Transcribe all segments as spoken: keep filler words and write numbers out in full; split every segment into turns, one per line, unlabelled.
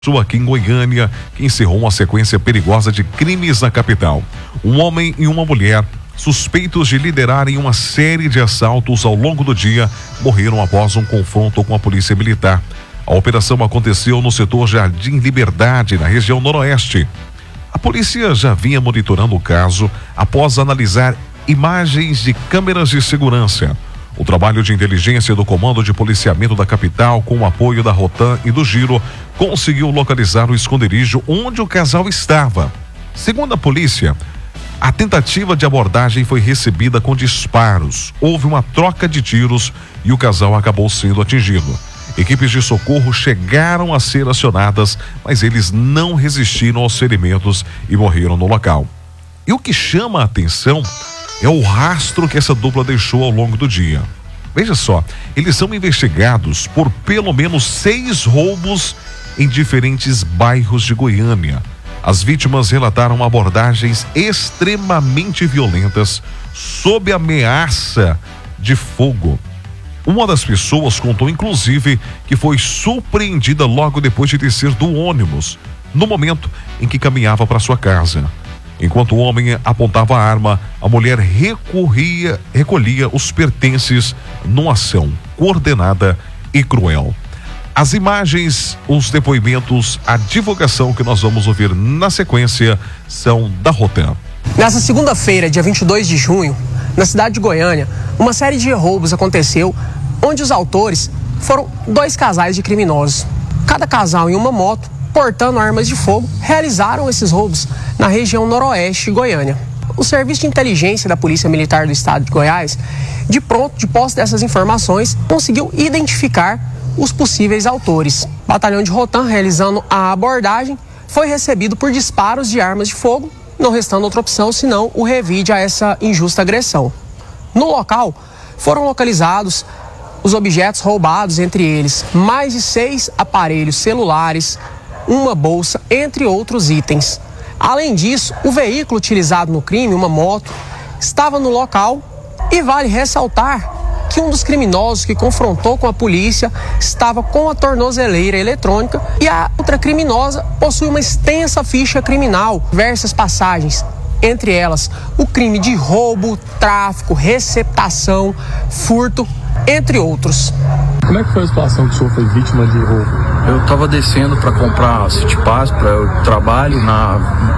Aqui em Goiânia, que encerrou uma sequência perigosa de crimes na capital. Um homem e uma mulher, suspeitos de liderarem uma série de assaltos ao longo do dia, morreram após um confronto com a polícia militar. A operação aconteceu no setor Jardim Liberdade, na região noroeste. A polícia já vinha monitorando o caso após analisar imagens de câmeras de segurança. O trabalho de inteligência do Comando de Policiamento da capital, com o apoio da Rotan e do Giro, conseguiu localizar o esconderijo onde o casal estava. Segundo a polícia, a tentativa de abordagem foi recebida com disparos. Houve uma troca de tiros e o casal acabou sendo atingido. Equipes de socorro chegaram a ser acionadas, mas eles não resistiram aos ferimentos e morreram no local. E o que chama a atenção é o rastro que essa dupla deixou ao longo do dia. Veja só, eles são investigados por pelo menos seis roubos em diferentes bairros de Goiânia. As vítimas relataram abordagens extremamente violentas sob ameaça de fogo. Uma das pessoas contou, inclusive, que foi surpreendida logo depois de descer do ônibus, no momento em que caminhava para sua casa. Enquanto o homem apontava a arma, a mulher recorria, recolhia os pertences numa ação coordenada e cruel. As imagens, os depoimentos, a divulgação que nós vamos ouvir na sequência são da Rotan.
Nessa segunda-feira, dia vinte e dois de junho, na cidade de Goiânia, uma série de roubos aconteceu, onde os autores foram dois casais de criminosos. Cada casal em uma moto, portando armas de fogo, realizaram esses roubos na região noroeste de Goiânia. O Serviço de Inteligência da Polícia Militar do Estado de Goiás, de pronto, de posse dessas informações, conseguiu identificar os possíveis autores. O batalhão de Rotan, realizando a abordagem, foi recebido por disparos de armas de fogo, não restando outra opção senão o revide a essa injusta agressão. No local, foram localizados os objetos roubados, entre eles mais de seis aparelhos celulares, uma bolsa, entre outros itens. Além disso, o veículo utilizado no crime, uma moto, estava no local e vale ressaltar que um dos criminosos que confrontou com a polícia estava com a tornozeleira eletrônica e a outra criminosa possui uma extensa ficha criminal, diversas passagens, entre elas o crime de roubo, tráfico, receptação, furto, entre outros.
Como é que foi a situação que o senhor foi vítima de roubo?
Eu estava descendo para comprar City Pass para o trabalho na,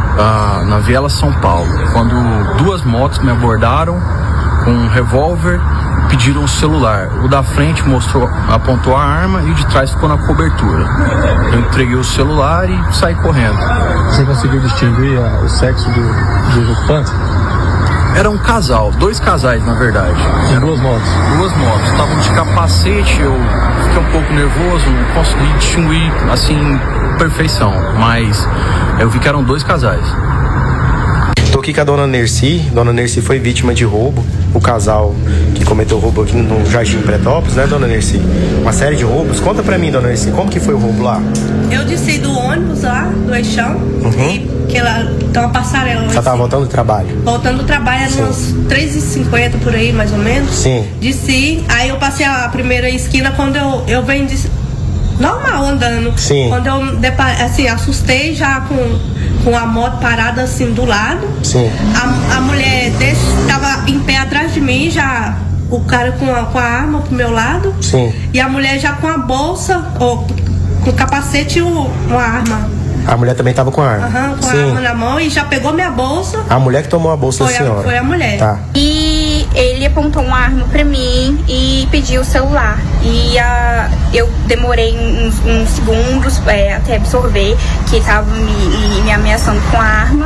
a, na Viela São Paulo, quando duas motos me abordaram com um revólver, pediram o celular. O da frente mostrou, apontou a arma e o de trás ficou na cobertura. Eu entreguei o celular e saí correndo.
Você conseguiu distinguir a, o sexo do, dos ocupantes?
Era um casal, dois casais na verdade.
Em duas motos?
Duas motos. Estavam de capacete, eu fiquei um pouco nervoso, não consegui distinguir assim, perfeição. Mas eu vi que eram dois casais.
Estou aqui com a dona Nercy. Dona Nercy foi vítima de roubo. O casal que cometeu o roubo aqui no Jardim Pretópolis, né, dona Nercy? Uma série de roubos. Conta pra mim, dona Nercy, como que foi o roubo lá?
Eu desci do ônibus lá, do Eixão,
uhum.
e que ela tem uma passarela.
Você estava voltando do trabalho?
Voltando do trabalho, eram umas três e cinquenta por aí, mais ou menos.
Sim.
Desci, aí eu passei a primeira esquina, quando eu, eu venho de, normal andando.
Sim.
Quando eu assim, assustei já com... com a moto parada assim do lado.
Sim.
A, a mulher estava em pé atrás de mim, já o cara com a, com a arma pro meu lado.
Sim.
E a mulher já com a bolsa, ou com o capacete e uma arma.
A mulher também estava com a arma?
Aham, uhum, com
Sim.
a arma na mão e já pegou minha bolsa.
A mulher que tomou a bolsa
foi
da senhora?
A, foi a mulher.
Tá.
E ele apontou uma arma pra mim e pediu o celular. E a, eu demorei uns, uns segundos é, até absorver que estava me, me ameaçando com a arma.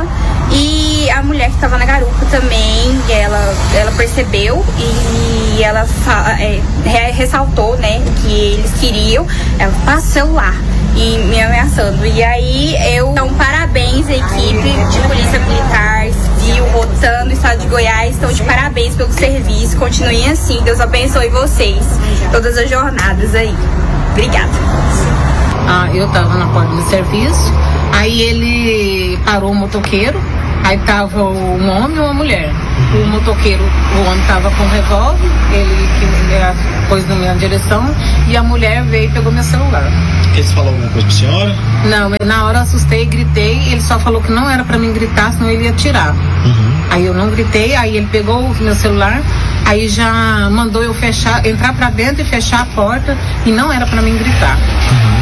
E a mulher que estava na garupa também, ela, ela percebeu e ela é, ressaltou, né, que eles queriam, ela passa o celular e me ameaçando. E aí eu, então, parabéns à equipe de Polícia Militar, Civil, Rotan do Estado de Goiás, então de parabéns pelo serviço, continuem assim, Deus abençoe vocês, todas as jornadas aí. Obrigada.
Ah, eu tava na porta do serviço, aí ele parou o motoqueiro Aí tava um homem e uma mulher. O motoqueiro, o homem tava com um revólver, ele que pôs na minha direção, e a mulher veio e pegou meu celular.
Eles falaram alguma coisa pra senhora?
Não, na hora eu assustei, gritei, ele só falou que não era pra mim gritar, senão ele ia atirar. Uhum. Aí eu não gritei, aí ele pegou o meu celular, aí já mandou eu fechar, entrar pra dentro e fechar a porta, e não era pra mim gritar.
Uhum.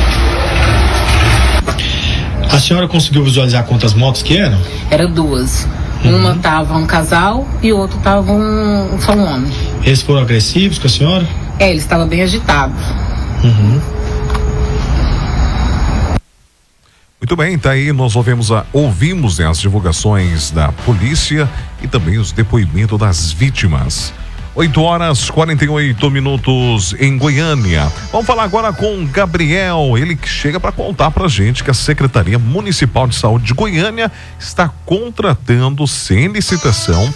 A senhora conseguiu visualizar quantas motos que eram?
Era duas. Uhum. Uma tava um casal e o outro tava um, só um homem.
Eles foram agressivos com a senhora?
É, eles estavam bem agitados.
Uhum.
Muito bem, tá aí, nós ouvimos, a, ouvimos né, as divulgações da polícia e também os depoimentos das vítimas. oito horas e quarenta e oito minutos em Goiânia. Vamos falar agora com Gabriel, ele que chega para contar pra gente que a Secretaria Municipal de Saúde de Goiânia está contratando sem licitação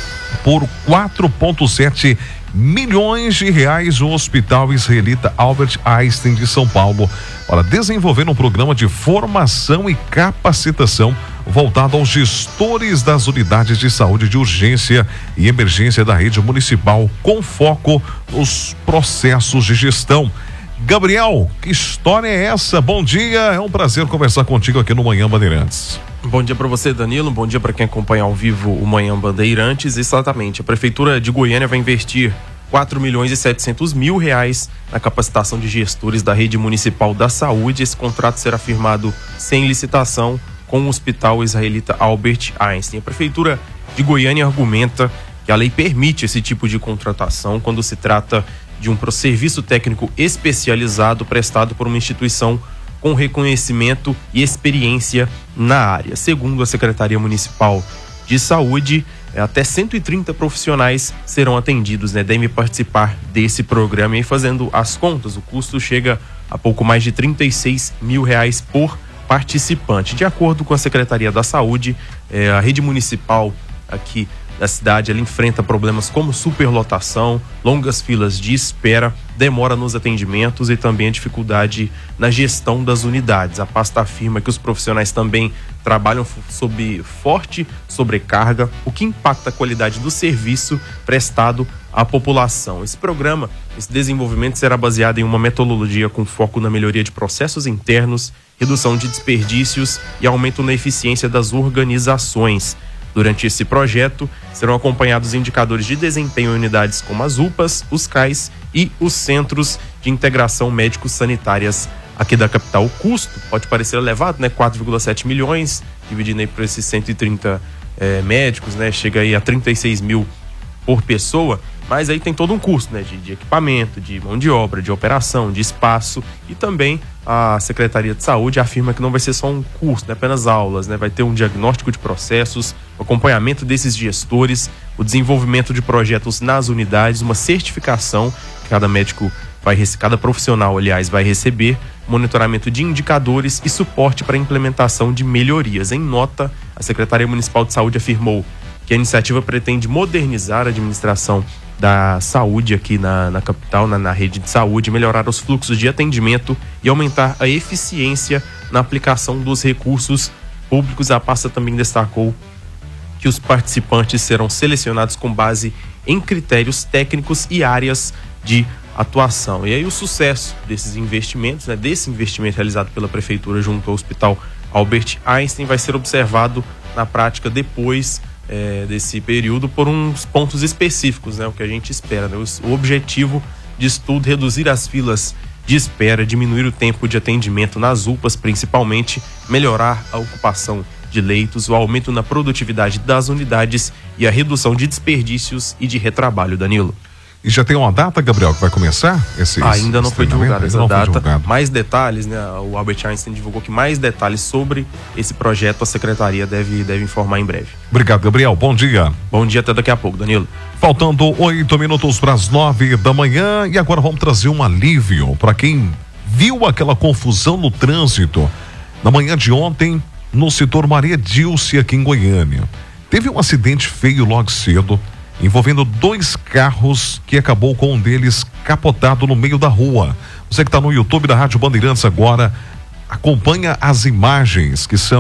por quatro vírgula sete milhões de reais o Hospital Israelita Albert Einstein de São Paulo para desenvolver um programa de formação e capacitação voltado aos gestores das unidades de saúde de urgência e emergência da rede municipal, com foco nos processos de gestão. Gabriel, que história é essa? Bom dia, é um prazer conversar contigo aqui no Manhã Bandeirantes.
Bom dia para você, Danilo, bom dia para quem acompanha ao vivo o Manhã Bandeirantes. Exatamente, a Prefeitura de Goiânia vai investir quatro milhões e setecentos mil reais na capacitação de gestores da rede municipal da saúde. Esse contrato será firmado sem licitação com o Hospital Israelita Albert Einstein. A Prefeitura de Goiânia argumenta que a lei permite esse tipo de contratação quando se trata de um serviço técnico especializado prestado por uma instituição com reconhecimento e experiência na área. Segundo a Secretaria Municipal de Saúde, até cento e trinta profissionais serão atendidos, né? Devem participar desse programa. E fazendo as contas, o custo chega a pouco mais de trinta e seis mil reais por participante. De acordo com a Secretaria da Saúde, eh, a rede municipal aqui da cidade, ela enfrenta problemas como superlotação, longas filas de espera, demora nos atendimentos e também a dificuldade na gestão das unidades. A pasta afirma que os profissionais também trabalham sob forte sobrecarga, o que impacta a qualidade do serviço prestado à população. Esse programa, esse desenvolvimento será baseado em uma metodologia com foco na melhoria de processos internos, redução de desperdícios e aumento na eficiência das organizações. Durante esse projeto, serão acompanhados indicadores de desempenho em unidades como as U P As, os C A Is e os Centros de Integração Médico-Sanitárias aqui da capital. O custo pode parecer elevado, né? quatro vírgula sete milhões, dividindo aí por esses cento e trinta eh, médicos, né? Chega aí a trinta e seis mil por pessoa, mas aí tem todo um custo, né? De, de equipamento, de mão de obra, de operação, de espaço, e também a Secretaria de Saúde afirma que não vai ser só um curso, né? Apenas aulas, né? Vai ter um diagnóstico de processos, o acompanhamento desses gestores, o desenvolvimento de projetos nas unidades, uma certificação que cada médico vai receber, cada profissional, aliás, vai receber, monitoramento de indicadores e suporte para a implementação de melhorias. Em nota, a Secretaria Municipal de Saúde afirmou que a iniciativa pretende modernizar a administração da saúde aqui na, na capital, na, na rede de saúde, melhorar os fluxos de atendimento e aumentar a eficiência na aplicação dos recursos públicos. A pasta também destacou que os participantes serão selecionados com base em critérios técnicos e áreas de atuação. E aí o sucesso desses investimentos, né, desse investimento realizado pela Prefeitura junto ao Hospital Albert Einstein vai ser observado na prática depois É, desse período por uns pontos específicos, né? O que a gente espera, né? O, o objetivo de estudo, reduzir as filas de espera, diminuir o tempo de atendimento nas U P As, principalmente, melhorar a ocupação de leitos, o aumento na produtividade das unidades e a redução de desperdícios e de retrabalho, Danilo.
E já tem uma data, Gabriel, que vai começar? Esse,
Ainda
esse
não foi divulgada essa data.
Divulgado.
Mais detalhes, né? O Albert Einstein divulgou que mais detalhes sobre esse projeto a secretaria deve, deve informar em breve.
Obrigado, Gabriel. Bom dia.
Bom dia, até daqui a pouco, Danilo.
Faltando oito minutos para as nove da manhã e agora vamos trazer um alívio para quem viu aquela confusão no trânsito na manhã de ontem no setor Maria Dilce aqui em Goiânia. Teve um acidente feio logo cedo, envolvendo dois carros que acabou com um deles capotado no meio da rua. Você que está no YouTube da Rádio Bandeirantes agora, acompanha as imagens que são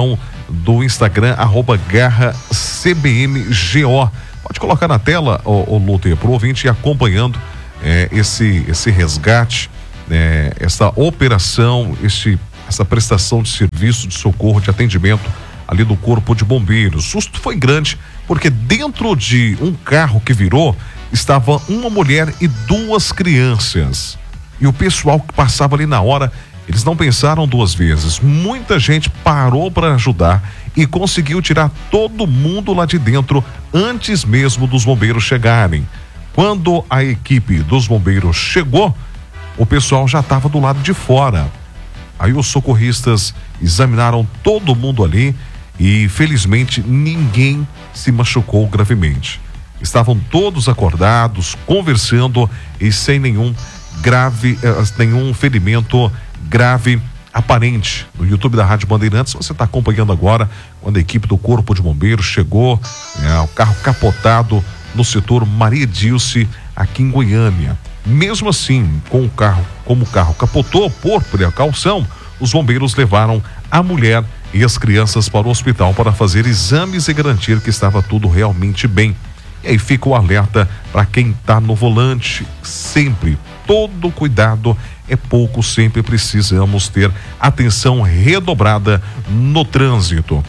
do Instagram, arroba garra C B M G O. Pode colocar na tela, o, o Luther, para o ouvinte ir acompanhando é, esse, esse resgate, é, essa operação, este, essa prestação de serviço, de socorro, de atendimento ali do Corpo de Bombeiros. O susto foi grande, porque dentro de um carro que virou, estava uma mulher e duas crianças. E o pessoal que passava ali na hora, eles não pensaram duas vezes. Muita gente parou para ajudar e conseguiu tirar todo mundo lá de dentro antes mesmo dos bombeiros chegarem. Quando a equipe dos bombeiros chegou, o pessoal já estava do lado de fora. Aí os socorristas examinaram todo mundo ali e felizmente ninguém se machucou gravemente. Estavam todos acordados, conversando e sem nenhum grave, nenhum ferimento grave aparente. No YouTube da Rádio Bandeirantes, você está acompanhando agora quando a equipe do Corpo de Bombeiros chegou, é, o carro capotado no setor Maria Dilce, aqui em Goiânia. Mesmo assim, com o carro, como o carro capotou por precaução, os bombeiros levaram a mulher e as crianças para o hospital para fazer exames e garantir que estava tudo realmente bem. E aí fica o alerta para quem está no volante, sempre, todo cuidado é pouco, sempre precisamos ter atenção redobrada no trânsito.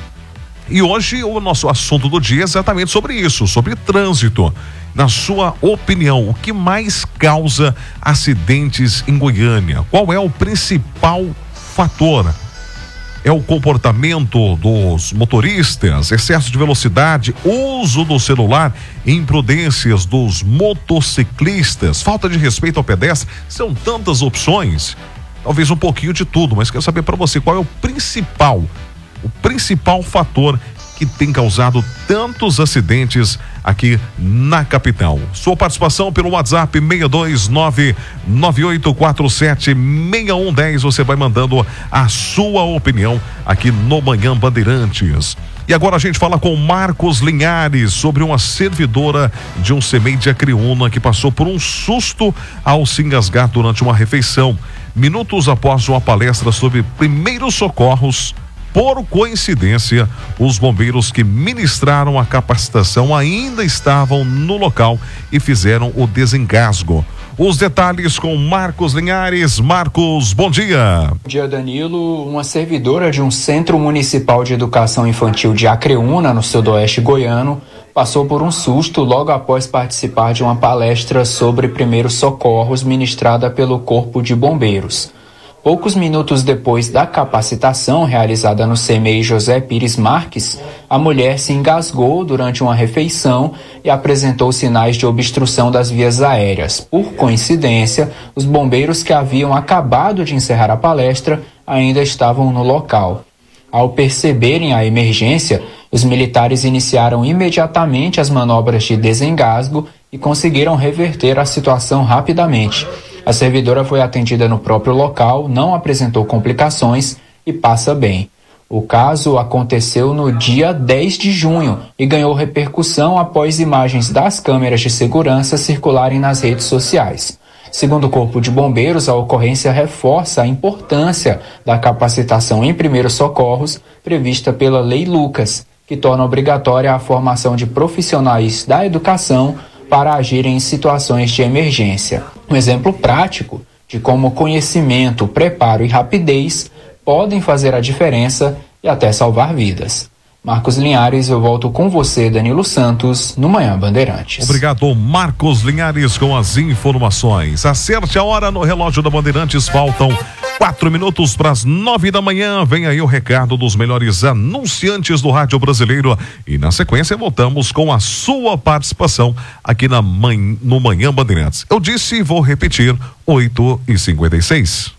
E hoje o nosso assunto do dia é exatamente sobre isso, sobre trânsito. Na sua opinião, o que mais causa acidentes em Goiânia? Qual é o principal fator? É o comportamento dos motoristas, excesso de velocidade, uso do celular, imprudências dos motociclistas, falta de respeito ao pedestre? São tantas opções, talvez um pouquinho de tudo, mas quero saber para você qual é o principal, o principal fator que tem causado tantos acidentes aqui na capital. Sua participação pelo WhatsApp seis dois nove, nove oito quatro sete, seis um um zero. Você vai mandando a sua opinião aqui no Manhã Bandeirantes. E agora a gente fala com Marcos Linhares sobre uma servidora de um CEMEI de Acreúna que passou por um susto ao se engasgar durante uma refeição. Minutos após uma palestra sobre primeiros socorros, por coincidência, os bombeiros que ministraram a capacitação ainda estavam no local e fizeram o desengasgo. Os detalhes com Marcos Linhares. Marcos, bom dia.
Bom dia, Danilo. Uma servidora de um Centro Municipal de Educação Infantil de Acreúna, no sudoeste goiano, passou por um susto logo após participar de uma palestra sobre primeiros socorros ministrada pelo Corpo de Bombeiros. Poucos minutos depois da capacitação realizada no CEMEI José Pires Marques, a mulher se engasgou durante uma refeição e apresentou sinais de obstrução das vias aéreas. Por coincidência, os bombeiros que haviam acabado de encerrar a palestra ainda estavam no local. Ao perceberem a emergência, os militares iniciaram imediatamente as manobras de desengasgo e conseguiram reverter a situação rapidamente. A servidora foi atendida no próprio local, não apresentou complicações e passa bem. O caso aconteceu no dia dez de junho e ganhou repercussão após imagens das câmeras de segurança circularem nas redes sociais. Segundo o Corpo de Bombeiros, a ocorrência reforça a importância da capacitação em primeiros socorros prevista pela Lei Lucas, que torna obrigatória a formação de profissionais da educação para agirem em situações de emergência. Um exemplo prático de como conhecimento, preparo e rapidez podem fazer a diferença e até salvar vidas. Marcos Linhares, eu volto com você, Danilo Santos, no Manhã Bandeirantes.
Obrigado, Marcos Linhares, com as informações. Acerte a hora no relógio da Bandeirantes, faltam quatro minutos para as nove da manhã. Vem aí o recado dos melhores anunciantes do rádio brasileiro e na sequência voltamos com a sua participação aqui na man... no Manhã Bandeirantes. Eu disse e vou repetir, oito e cinquenta e seis.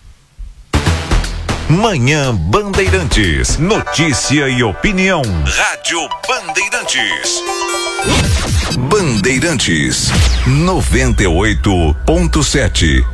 Manhã Bandeirantes. Notícia e opinião. Rádio Bandeirantes. Bandeirantes noventa e oito ponto sete.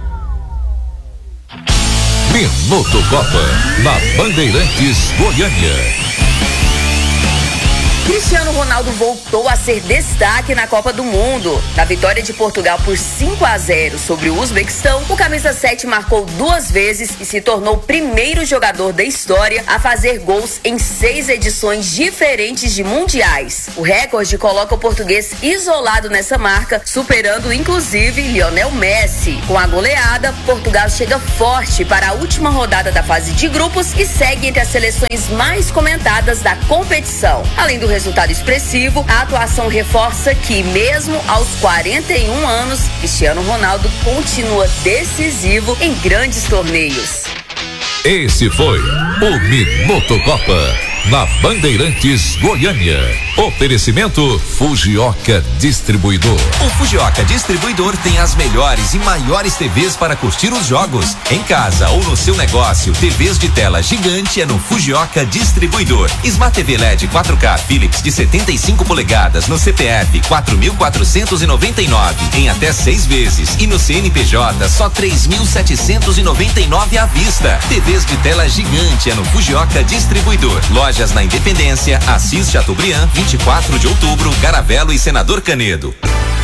Minuto Copa na Bandeirantes Goiânia.
Cristiano Ronaldo voltou a ser destaque na Copa do Mundo. Na vitória de Portugal por cinco a zero sobre o Uzbequistão, o camisa sete marcou duas vezes e se tornou o primeiro jogador da história a fazer gols em seis edições diferentes de mundiais. O recorde coloca o português isolado nessa marca, superando inclusive Lionel Messi. Com a goleada, Portugal chega forte para a última rodada da fase de grupos e segue entre as seleções mais comentadas da competição. Além do resultado expressivo, a atuação reforça que, mesmo aos quarenta e um anos, Cristiano Ronaldo continua decisivo em grandes torneios.
Esse foi o Minuto Copa na Bandeirantes Goiânia. Oferecimento Fujioka Distribuidor.
O Fujioka Distribuidor tem as melhores e maiores T Vs para curtir os jogos. Em casa ou no seu negócio, T Vs de tela gigante é no Fujioka Distribuidor. Smart T V L E D quatro K Philips de setenta e cinco polegadas no C P F quatro mil quatrocentos e noventa e nove em até seis vezes e no C N P J só três mil setecentos e noventa e nove à vista. T Vs de tela gigante é no Fujioka Distribuidor. Lojas na Independência, Assis Chateaubriand, vinte e quatro de outubro, Garavelo e Senador Canedo.